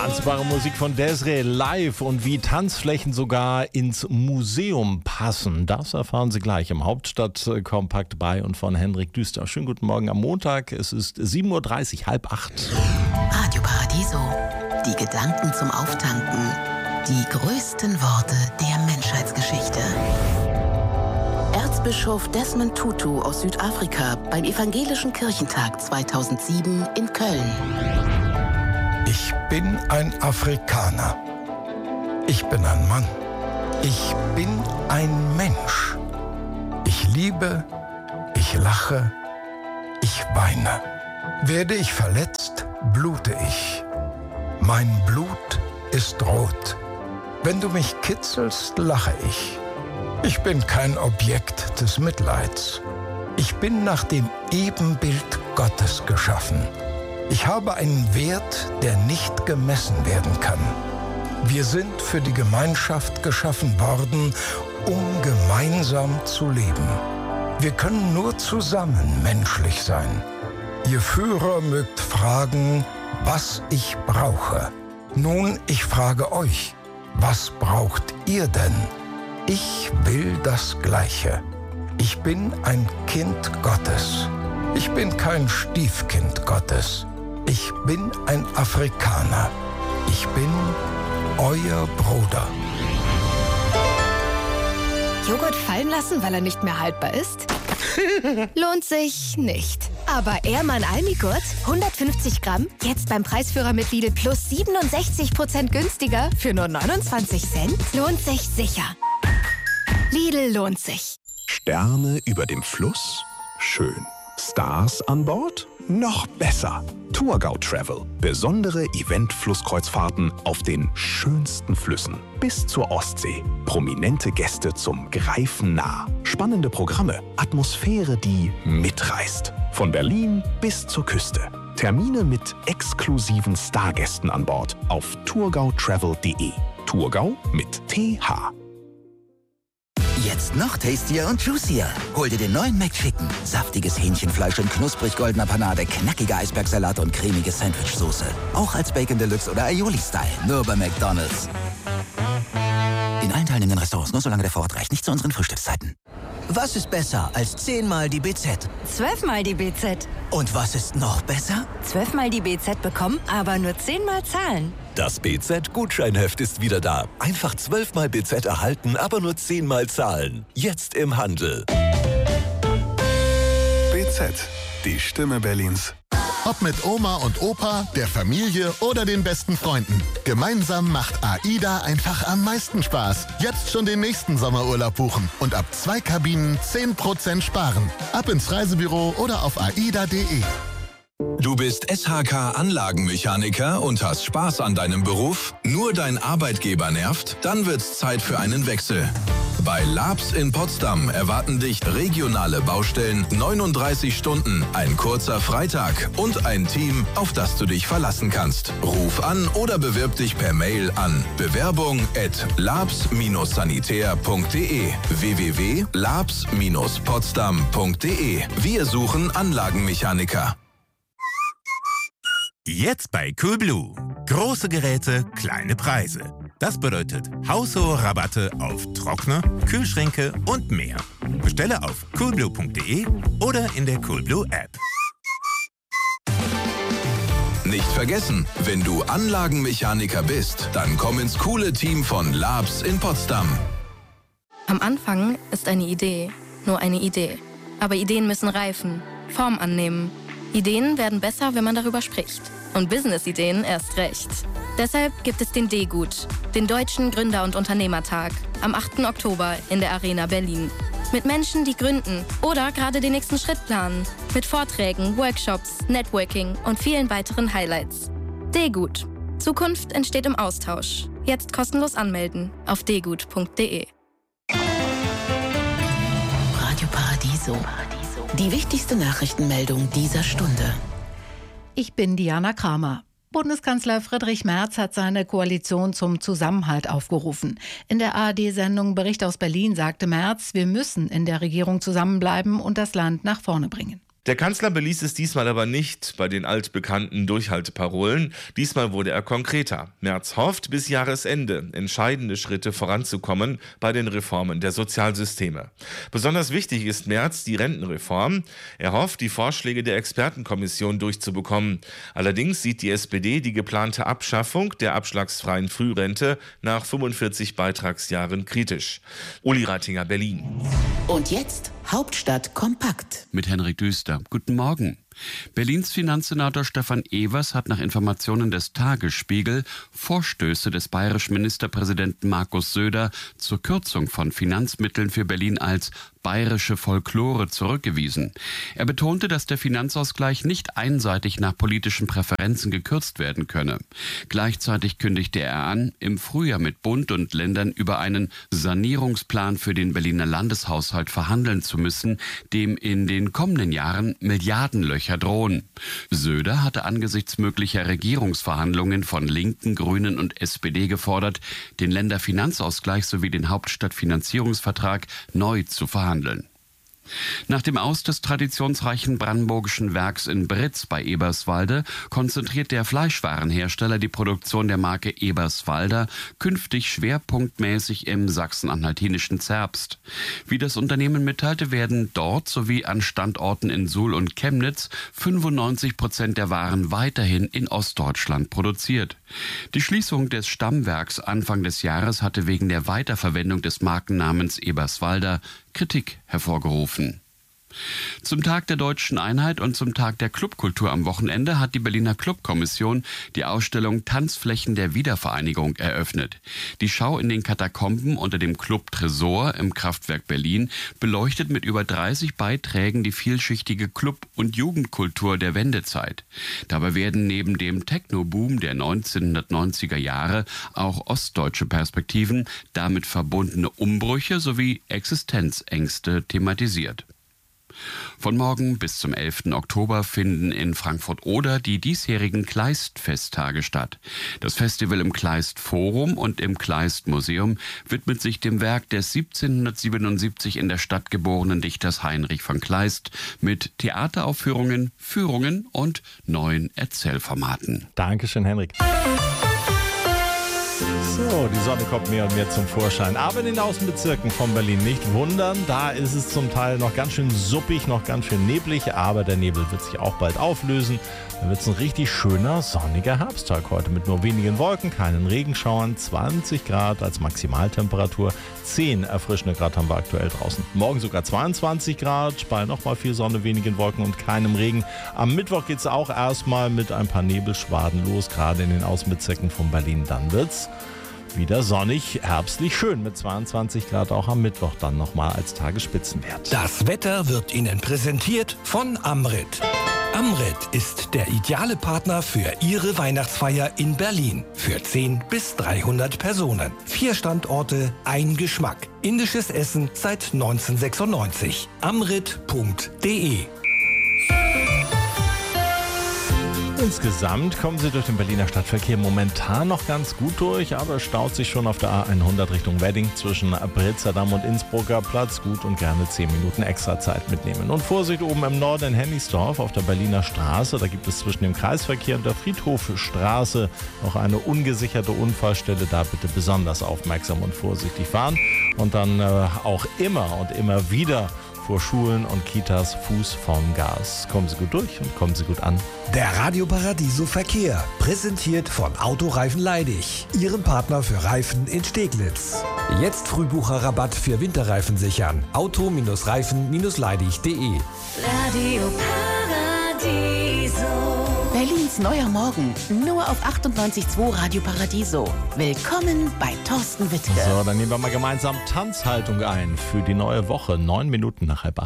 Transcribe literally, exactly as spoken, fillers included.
Tanzbare Musik von Des'ree live und wie Tanzflächen sogar ins Museum passen. Das erfahren Sie gleich im Hauptstadtkompakt bei und von Henrik Düster. Schönen guten Morgen am Montag. Es ist sieben Uhr dreißig, halb acht. Radio Paradiso. Die Gedanken zum Auftanken. Die größten Worte der Menschheitsgeschichte. Erzbischof Desmond Tutu aus Südafrika beim Evangelischen Kirchentag zweitausendsieben in Köln. Ich bin ein Afrikaner. Ich bin ein Mann. Ich bin ein Mensch. Ich liebe, ich lache, ich weine. Werde ich verletzt, blute ich. Mein Blut ist rot. Wenn du mich kitzelst, lache ich. Ich bin kein Objekt des Mitleids. Ich bin nach dem Ebenbild Gottes geschaffen. Ich habe einen Wert, der nicht gemessen werden kann. Wir sind für die Gemeinschaft geschaffen worden, um gemeinsam zu leben. Wir können nur zusammen menschlich sein. Ihr Führer mögt fragen, was ich brauche. Nun, ich frage euch, was braucht ihr denn? Ich will das Gleiche. Ich bin ein Kind Gottes. Ich bin kein Stiefkind Gottes. Ich bin ein Afrikaner. Ich bin euer Bruder. Joghurt fallen lassen, weil er nicht mehr haltbar ist? Lohnt sich nicht. Aber Ehrmann Almigurt, hundertfünfzig Gramm, jetzt beim Preisführer mit Lidl plus siebenundsechzig Prozent günstiger für nur neunundzwanzig Cent? Lohnt sich sicher. Lidl lohnt sich. Sterne über dem Fluss? Schön. Stars an Bord? Noch besser. Tourgau Travel. Besondere Event-Flusskreuzfahrten auf den schönsten Flüssen bis zur Ostsee. Prominente Gäste zum Greifen nah. Spannende Programme. Atmosphäre, die mitreißt. Von Berlin bis zur Küste. Termine mit exklusiven Stargästen an Bord auf tourgau travel punkt de. Tourgau mit T H. Jetzt noch tastier und juicier. Hol dir den neuen McChicken. Saftiges Hähnchenfleisch in knusprig goldener Panade, knackiger Eisbergsalat und cremige Sandwichsoße. Auch als Bacon Deluxe oder Aioli-Style. Nur bei McDonald's. In allen teilnehmenden Restaurants, nur solange der Vorrat reicht. Nicht zu unseren Frühstückszeiten. Was ist besser als zehnmal die B Z? Zwölfmal die B Z. Und was ist noch besser? Zwölfmal die B Z bekommen, aber nur zehnmal zahlen. Das B Z-Gutscheinheft ist wieder da. Einfach zwölfmal B Z erhalten, aber nur zehnmal zahlen. Jetzt im Handel. B Z, die Stimme Berlins. Ob mit Oma und Opa, der Familie oder den besten Freunden. Gemeinsam macht AIDA einfach am meisten Spaß. Jetzt schon den nächsten Sommerurlaub buchen und ab zwei Kabinen zehn Prozent sparen. Ab ins Reisebüro oder auf aida punkt de. Du bist S H K-Anlagenmechaniker und hast Spaß an deinem Beruf? Nur dein Arbeitgeber nervt? Dann wird's Zeit für einen Wechsel. Bei Labs in Potsdam erwarten dich regionale Baustellen, neununddreißig Stunden, ein kurzer Freitag und ein Team, auf das du dich verlassen kannst. Ruf an oder bewirb dich per Mail an bewerbung at labs sanitär punkt de w w w punkt labs potsdam punkt de. Wir suchen Anlagenmechaniker. Jetzt bei Coolblue. Große Geräte, kleine Preise. Das bedeutet haushohe Rabatte auf Trockner, Kühlschränke und mehr. Bestelle auf coolblue punkt de oder in der Coolblue App. Nicht vergessen, wenn du Anlagenmechaniker bist, dann komm ins coole Team von Labs in Potsdam. Am Anfang ist eine Idee nur eine Idee. Aber Ideen müssen reifen, Form annehmen. Ideen werden besser, wenn man darüber spricht. Und Business-Ideen erst recht. Deshalb gibt es den D-Gut, den Deutschen Gründer- und Unternehmertag, am achten Oktober in der Arena Berlin. Mit Menschen, die gründen oder gerade den nächsten Schritt planen. Mit Vorträgen, Workshops, Networking und vielen weiteren Highlights. D-Gut. Zukunft entsteht im Austausch. Jetzt kostenlos anmelden auf d gut punkt de. Radio Paradiso. Die wichtigste Nachrichtenmeldung dieser Stunde. Ich bin Diana Kramer. Bundeskanzler Friedrich Merz hat seine Koalition zum Zusammenhalt aufgerufen. In der A R D-Sendung Bericht aus Berlin sagte Merz, wir müssen in der Regierung zusammenbleiben und das Land nach vorne bringen. Der Kanzler beließ es diesmal aber nicht bei den altbekannten Durchhalteparolen. Diesmal wurde er konkreter. Merz hofft, bis Jahresende entscheidende Schritte voranzukommen bei den Reformen der Sozialsysteme. Besonders wichtig ist Merz die Rentenreform. Er hofft, die Vorschläge der Expertenkommission durchzubekommen. Allerdings sieht die S P D die geplante Abschaffung der abschlagsfreien Frührente nach fünfundvierzig Beitragsjahren kritisch. Uli Ratinger, Berlin. Und jetzt Hauptstadt kompakt. Mit Henrik Düster. Guten Morgen. Berlins Finanzsenator Stefan Evers hat nach Informationen des Tagesspiegel Vorstöße des bayerischen Ministerpräsidenten Markus Söder zur Kürzung von Finanzmitteln für Berlin als bayerische Folklore zurückgewiesen. Er betonte, dass der Finanzausgleich nicht einseitig nach politischen Präferenzen gekürzt werden könne. Gleichzeitig kündigte er an, im Frühjahr mit Bund und Ländern über einen Sanierungsplan für den Berliner Landeshaushalt verhandeln zu müssen, dem in den kommenden Jahren Milliardenlöcher drohen. Söder hatte angesichts möglicher Regierungsverhandlungen von Linken, Grünen und S P D gefordert, den Länderfinanzausgleich sowie den Hauptstadtfinanzierungsvertrag neu zu verhandeln. Nach dem Aus des traditionsreichen brandenburgischen Werks in Britz bei Eberswalde konzentriert der Fleischwarenhersteller die Produktion der Marke Eberswalder künftig schwerpunktmäßig im sachsen-anhaltinischen Zerbst. Wie das Unternehmen mitteilte, werden dort sowie an Standorten in Suhl und Chemnitz fünfundneunzig Prozent der Waren weiterhin in Ostdeutschland produziert. Die Schließung des Stammwerks Anfang des Jahres hatte wegen der Weiterverwendung des Markennamens Eberswalder Kritik hervorgerufen. Zum Tag der Deutschen Einheit und zum Tag der Clubkultur am Wochenende hat die Berliner Clubkommission die Ausstellung Tanzflächen der Wiedervereinigung eröffnet. Die Schau in den Katakomben unter dem Club Tresor im Kraftwerk Berlin beleuchtet mit über dreißig Beiträgen die vielschichtige Club- und Jugendkultur der Wendezeit. Dabei werden neben dem Techno-Boom der neunzehnhundertneunziger Jahre auch ostdeutsche Perspektiven, damit verbundene Umbrüche sowie Existenzängste thematisiert. Von morgen bis zum elften Oktober finden in Frankfurt-Oder die diesjährigen Kleist-Festtage statt. Das Festival im Kleist-Forum und im Kleist-Museum widmet sich dem Werk des siebzehnhundertsiebenundsiebzig in der Stadt geborenen Dichters Heinrich von Kleist mit Theateraufführungen, Führungen und neuen Erzählformaten. Dankeschön, Henrik. So, die Sonne kommt mehr und mehr zum Vorschein. Aber in den Außenbezirken von Berlin nicht wundern. Da ist es zum Teil noch ganz schön suppig, noch ganz schön neblig. Aber der Nebel wird sich auch bald auflösen. Dann wird es ein richtig schöner, sonniger Herbsttag heute mit nur wenigen Wolken, keinen Regenschauern. zwanzig Grad als Maximaltemperatur. zehn erfrischende Grad haben wir aktuell draußen. Morgen sogar zweiundzwanzig Grad. Bei nochmal viel Sonne, wenigen Wolken und keinem Regen. Am Mittwoch geht es auch erstmal mit ein paar Nebelschwaden los, gerade in den Außenbezirken von Berlin. Dann wird's wieder sonnig, herbstlich schön mit zweiundzwanzig Grad auch am Mittwoch dann nochmal als Tagesspitzenwert. Das Wetter wird Ihnen präsentiert von Amrit. Amrit ist der ideale Partner für Ihre Weihnachtsfeier in Berlin. Für zehn bis dreihundert Personen. Vier Standorte, ein Geschmack. Indisches Essen seit neunzehnhundertsechsundneunzig. amrit punkt de. Insgesamt kommen Sie durch den Berliner Stadtverkehr momentan noch ganz gut durch, aber es staut sich schon auf der A hundert Richtung Wedding zwischen Britzer und Innsbrucker Platz. Gut und gerne zehn Minuten extra Zeit mitnehmen. Und Vorsicht oben im Norden in Hennigsdorf auf der Berliner Straße. Da gibt es zwischen dem Kreisverkehr und der Friedhofstraße noch eine ungesicherte Unfallstelle. Da bitte besonders aufmerksam und vorsichtig fahren. Und dann äh, auch immer und immer wieder vor Schulen und Kitas Fuß vom Gas. Kommen Sie gut durch und kommen Sie gut an. Der Radio Paradiso Verkehr, präsentiert von Autoreifen Leidig, Ihrem Partner für Reifen in Steglitz. Jetzt Frühbucherrabatt für Winterreifen sichern. auto Reifen Leidig punkt de. Radio Paradiso. Berlins neuer Morgen, nur auf achtundneunzig Komma zwei Radio Paradiso. Willkommen bei Thorsten Wittke. So, dann nehmen wir mal gemeinsam Tanzhaltung ein für die neue Woche. Neun Minuten nach halb acht.